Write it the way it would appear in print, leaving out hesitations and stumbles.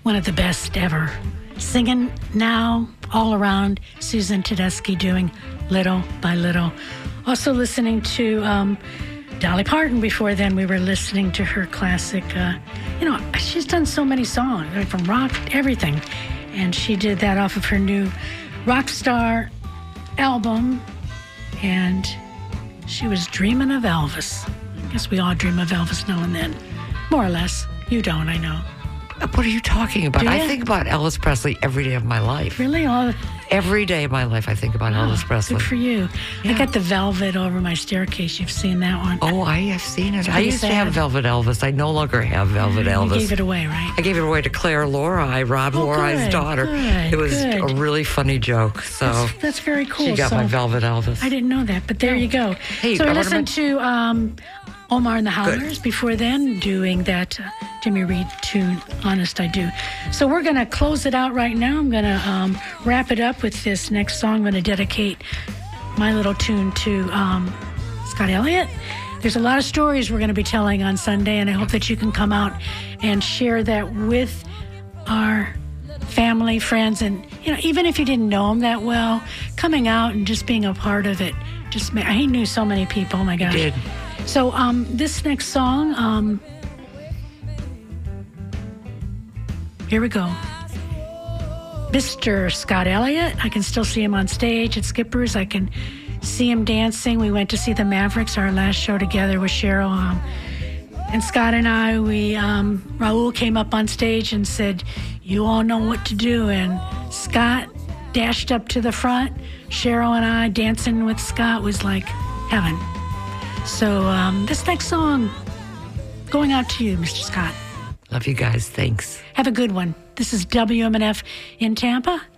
one of the best ever. Singing now all around, Susan Tedeschi doing Little by Little. Also listening to Dolly Parton before then. We were listening to her classic, she's done so many songs, from rock, everything. And she did that off of her new Rockstar album. And she was dreaming of Elvis. I guess we all dream of Elvis now and then. More or less. You don't, I know. What are you talking about? Do you? I think about Elvis Presley every day of my life. Really? Every day of my life I think about Elvis Presley. Good for you. Yeah. I got the velvet over my staircase. You've seen that one. Oh, I have seen it. I used to have Velvet Elvis. I no longer have Velvet Elvis. You gave it away, right? I gave it away to Claire Lorei, Rob Lorai's daughter. Good, it was a really funny joke. So that's very cool. She got my Velvet Elvis. I didn't know that, but there you go. Hey, so we listened to Omar and the Howlers before then, doing that Jimmy Reed tune, Honest I Do. So we're going to close it out right now. I'm going to wrap it up with this next song. I'm going to dedicate my little tune to Scott Elliott. There's a lot of stories we're going to be telling on Sunday, and I hope that you can come out and share that with our family, friends, and even if you didn't know him that well, coming out and just being a part of it. He knew so many people. Oh my gosh. He did. So this next song, here we go. Mr. Scott Elliott. I can still see him on stage at Skipper's. I can see him dancing. We went to see the Mavericks, our last show together with Cheryl. And Scott and I, Raul came up on stage and said, "You all know what to do." And Scott dashed up to the front. Cheryl and I dancing with Scott was like heaven. So this next song, going out to you, Mr. Scott. Love you guys. Thanks. Have a good one. This is WMNF in Tampa.